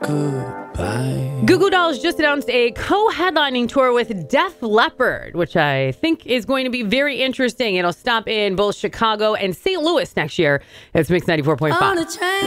goodbye. Goo Goo Dolls just announced a co-headlining tour with Def Leppard, which I think is going to be very interesting. It'll stop in both Chicago and St. Louis next year. It's Mix 94.5.